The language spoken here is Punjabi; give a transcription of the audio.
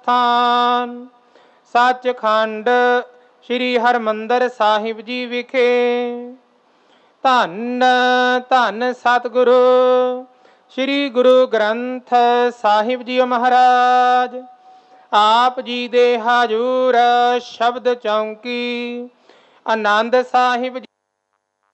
ਸਥਾਨ ਸੱਚਖੰਡ ਸ੍ਰੀ ਹਰਿਮੰਦਰ ਸਾਹਿਬ ਜੀ ਵਿਖੇ। ਧੰਨ ਧੰਨ ਸਤਿਗੁਰੂ ਸ੍ਰੀ ਗੁਰੂ ਗ੍ਰੰਥ ਸਾਹਿਬ ਜੀ ਮਹਾਰਾਜ। ਆਪ ਜੀ ਦੇ ਹਜੂਰ ਸ਼ਬਦ ਚੌਂਕੀ ਆਨੰਦ ਸਾਹਿਬ